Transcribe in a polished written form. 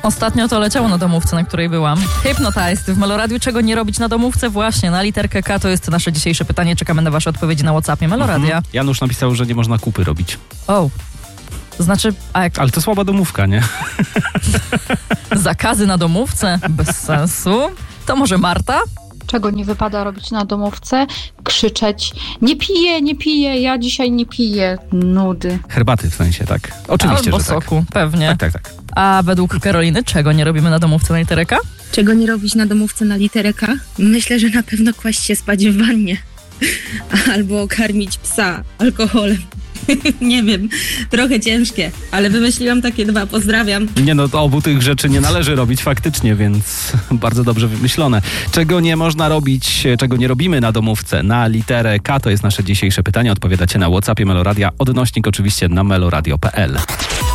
Ostatnio to leciało na domówce, na której byłam. Hypnotized w Meloradiu. Czego nie robić na domówce? Właśnie, na literkę K to jest nasze dzisiejsze pytanie. Czekamy na wasze odpowiedzi na WhatsAppie Meloradia. Janusz napisał, że nie można kupy robić. O, to znaczy... Ale to słaba domówka, nie? Zakazy na domówce? Bez sensu. To może Marta? Czego nie wypada robić na domówce? Krzyczeć: nie piję, ja dzisiaj nie piję. Nudy. Herbaty w sensie, tak? Oczywiście, Albo że tak. soku, pewnie. Tak. A według Karoliny, czego nie robimy na domówce na literę K? Czego nie robić na domówce na literę K? Myślę, że na pewno kłaść się spać w wannie. Albo karmić psa alkoholem. Nie wiem, trochę ciężkie, ale wymyśliłam takie dwa. Pozdrawiam. Nie no, obu tych rzeczy nie należy robić faktycznie, więc bardzo dobrze wymyślone. Czego nie można robić, czego nie robimy na domówce na literę K, to jest nasze dzisiejsze pytanie. Odpowiadacie na WhatsAppie Meloradia, odnośnik oczywiście na meloradio.pl.